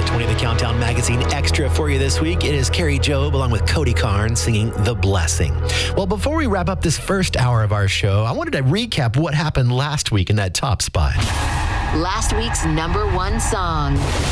20, the Countdown Magazine Extra for you this week. It is Carrie Job along with Cody Carnes singing The Blessing. Well, before we wrap up this first hour of our show, I wanted to recap what happened last week in that top spot. Last week's #1 song.